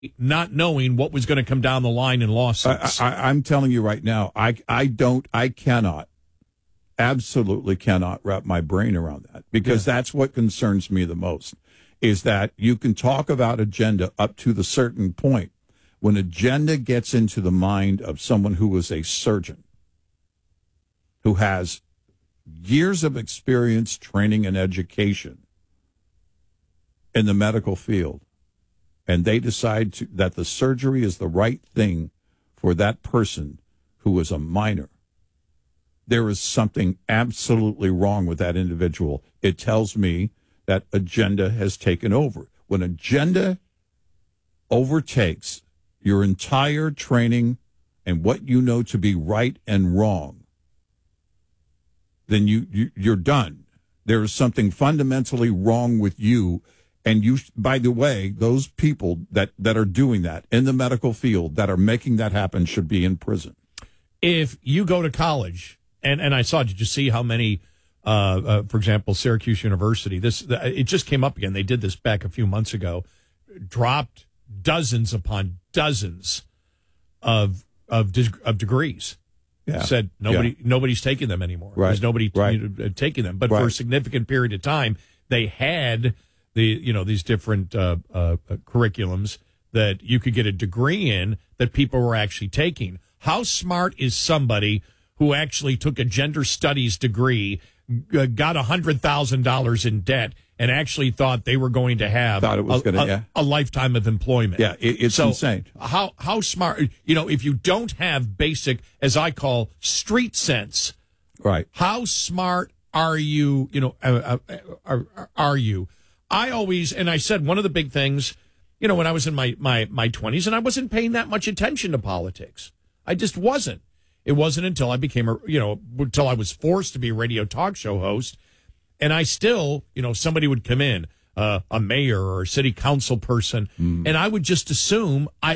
not knowing what was going to come down the line in lawsuits. I'm telling you right now, I cannot, absolutely cannot wrap my brain around that, because that's what concerns me the most, is that you can talk about agenda up to the certain point. When agenda gets into the mind of someone who is a surgeon, who has years of experience, training, and education in the medical field, and they decide that the surgery is the right thing for that person who is a minor, there is something absolutely wrong with that individual. It tells me that agenda has taken over. When agenda overtakes your entire training and what you know to be right and wrong, then you're done. There is something fundamentally wrong with you. And you, by the way, those people that are doing that in the medical field, that are making that happen, should be in prison. If you go to college, and I saw, did you see how many, for example, Syracuse University, it just came up again. They did this back a few months ago, dropped dozens upon dozens of degrees. Yeah. Said nobody's taking them anymore. Right. There's nobody taking them. But for a significant period of time, they had these different curriculums that you could get a degree in that people were actually taking. How smart is somebody who actually took a gender studies degree, got $100,000 in debt, and actually thought they were going to have a lifetime of employment? Yeah, it's insane. How smart, if you don't have basic, as I call, street sense, right? How smart are you? Are you? I always, and I said one of the big things, when I was in my 20s, and I wasn't paying that much attention to politics. I just wasn't. It wasn't until I became until I was forced to be a radio talk show host. And I still, somebody would come in, a mayor or a city council person, and I would just assume I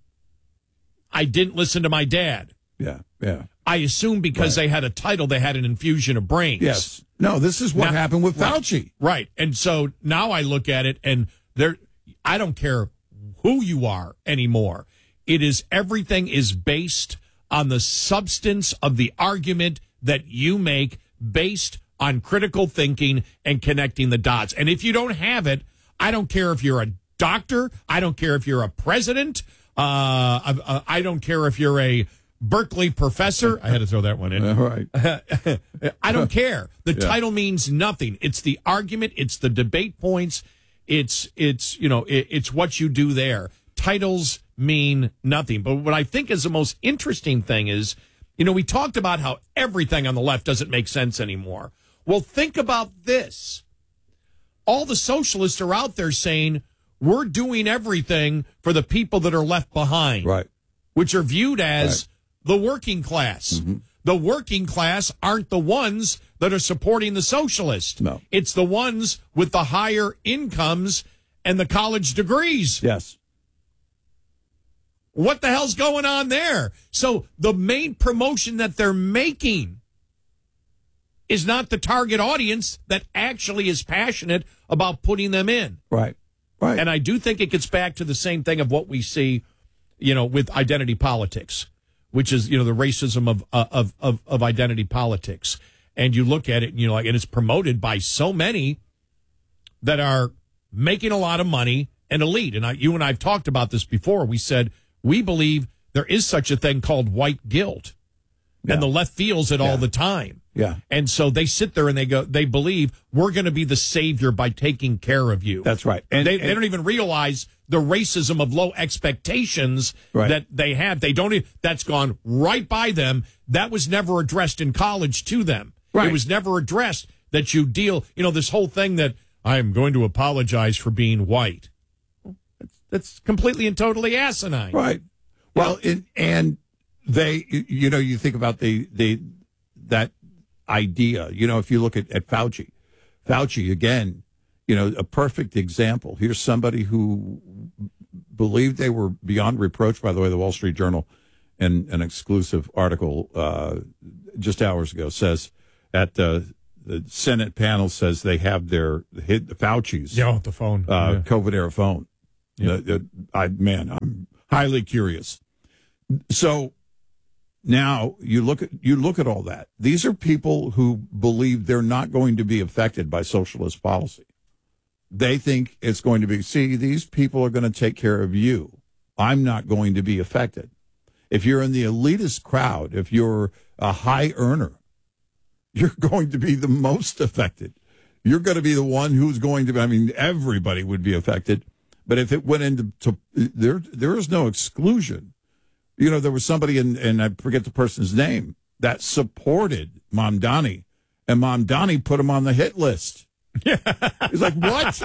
didn't listen to my dad. Yeah. I assumed because they had a title, they had an infusion of brains. Yes. No, this is what happened with Fauci. Right. And so now I look at it, and I don't care who you are anymore. Everything is based on the substance of the argument that you make, based on critical thinking and connecting the dots. And if you don't have it, I don't care if you're a doctor. I don't care if you're a president. I don't care if you're a Berkeley professor. I had to throw that one in. Right. I don't care. The title means nothing. It's the argument. It's the debate points. It's what you do there. Titles mean nothing. But what I think is the most interesting thing is, we talked about how everything on the left doesn't make sense anymore. Well, think about this. All the socialists are out there saying, we're doing everything for the people that are left behind. Right. Which are viewed as the working class. Mm-hmm. The working class aren't the ones that are supporting the socialist. No. It's the ones with the higher incomes and the college degrees. Yes. What the hell's going on there? So the main promotion that they're making is not the target audience that actually is passionate about putting them in. Right. And I do think it gets back to the same thing of what we see, with identity politics, which is, the racism of identity politics. And you look at it and and it's promoted by so many that are making a lot of money and elite. And you and I have talked about this before. We said, we believe there is such a thing called white guilt, and the left feels it all the time. Yeah. And so they sit there and they believe we're going to be the savior by taking care of you. That's right. And they don't even realize the racism of low expectations that they have. That's gone right by them. That was never addressed in college to them. Right. It was never addressed that you deal, this whole thing that I am going to apologize for being white. That's completely and totally asinine. Right. Well, and they, you think about that idea, if you look at Fauci again, a perfect example. Here's somebody who believed they were beyond reproach. By the way, the Wall Street Journal, in an exclusive article just hours ago, says at the Senate panel says they have the Fauci's the phone COVID era phone. I'm highly curious. So now you look at all that. These are people who believe they're not going to be affected by socialist policy. They think it's going to be, see, these people are going to take care of you. I'm not going to be affected. If you're in the elitist crowd, if you're a high earner, you're going to be the most affected. You're going to be the one who's going to be, I mean, everybody would be affected. But if it went into, there is no exclusion. You know, there was somebody, and I forget the person's name, that supported Mamdani, and Mamdani put him on the hit list. He's like, what?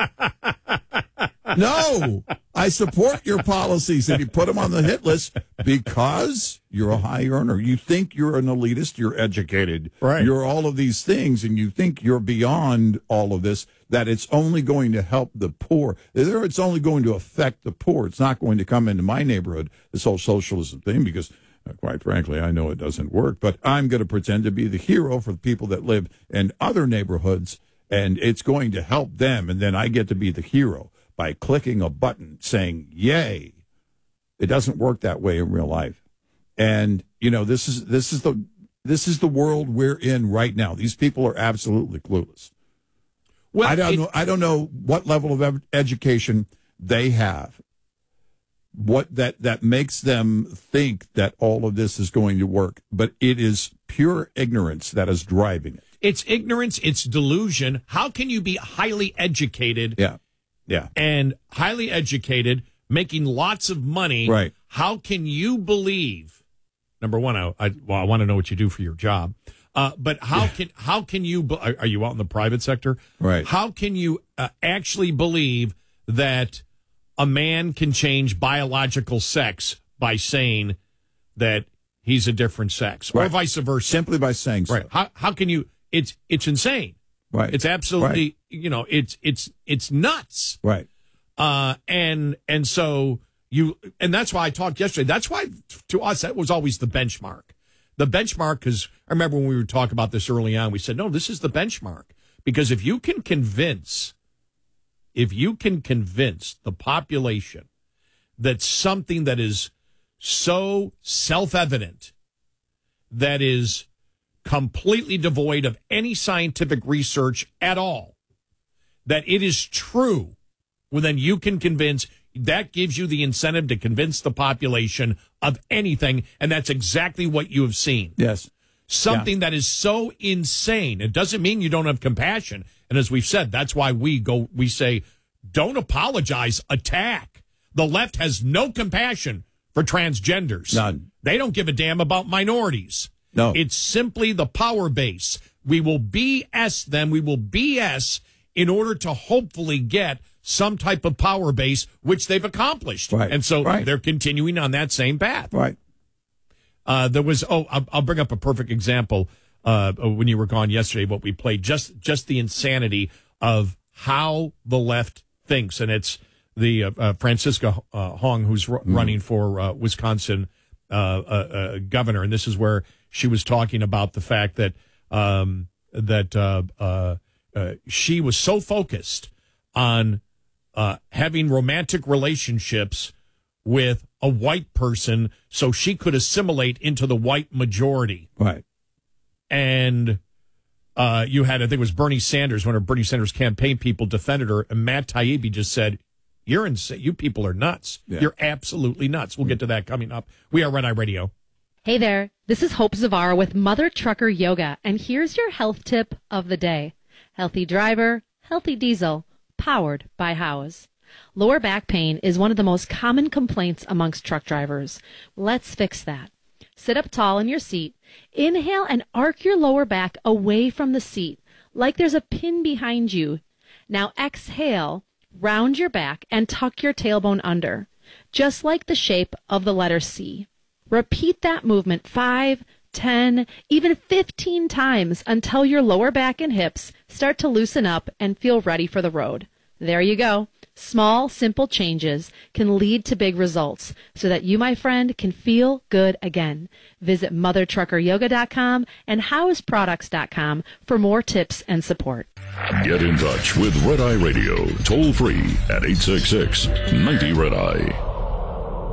No, I support your policies. And he put him on the hit list because you're a high earner. You think you're an elitist, you're educated, right? You're all of these things, and you think you're beyond all of this, that it's only going to help the poor. It's only going to affect the poor. It's not going to come into my neighborhood, this whole socialism thing, because quite frankly, I know it doesn't work. But I'm going to pretend to be the hero for the people that live in other neighborhoods, and it's going to help them, and then I get to be the hero by clicking a button saying, yay. It doesn't work that way in real life. And, you know, this is the world we're in right now. These people are absolutely clueless. Well, I don't know what level of education they have, what that makes them think that all of this is going to work, but it is pure ignorance that is driving it. It's ignorance, it's delusion. How can you be highly educated? Yeah. And highly educated, making lots of money. Right. How can you believe? Number one, I want to know what you do for your job. But how can you? Are you out in the private sector? Right. How can you actually believe that a man can change biological sex by saying that he's a different sex, or vice versa? Simply by saying so. Right. How can you? It's insane. Right. It's absolutely, it's nuts. Right. And so and that's why I talked yesterday. That's why to us, that was always the benchmark. The benchmark, because I remember when we were talking about this early on, we said, no, this is the benchmark. Because if you can convince the population that something that is so self-evident, that is completely devoid of any scientific research at all, that it is true, well, then you can convince, that gives you the incentive to convince the population of anything, and that's exactly what you have seen. Yes. Something that is so insane. It doesn't mean you don't have compassion. And as we've said, that's why we say, don't apologize, attack. The left has no compassion for transgenders. None. They don't give a damn about minorities. No. It's simply the power base. We will BS them. We will BS in order to hopefully get some type of power base, which they've accomplished. Right. And so they're continuing on that same path. Right. There was, I'll bring up a perfect example when you were gone yesterday, what we played, just the insanity of how the left thinks. And it's the Francisca Hong, who's running for Wisconsin governor. And this is where she was talking about the fact that she was so focused on having romantic relationships with a white person so she could assimilate into the white majority. Right. And you had, I think it was Bernie Sanders, one of Bernie Sanders' campaign people defended her, and Matt Taibbi just said, you're insane. You people are nuts. Yeah. You're absolutely nuts. We'll get to that coming up. We are Red Eye Radio. Hey there, this is Hope Zavara with Mother Trucker Yoga, and here's your health tip of the day. Healthy driver, healthy diesel, powered by Howes. Lower back pain is one of the most common complaints amongst truck drivers. Let's fix that. Sit up tall in your seat, inhale and arc your lower back away from the seat, like there's a pin behind you. Now exhale, round your back, and tuck your tailbone under, just like the shape of the letter C. Repeat that movement 5, 10, even 15 times until your lower back and hips start to loosen up and feel ready for the road. There you go. Small, simple changes can lead to big results so that you, my friend, can feel good again. Visit mothertruckeryoga.com and houseproducts.com for more tips and support. Get in touch with Red Eye Radio, toll free at 866-90-RED-EYE.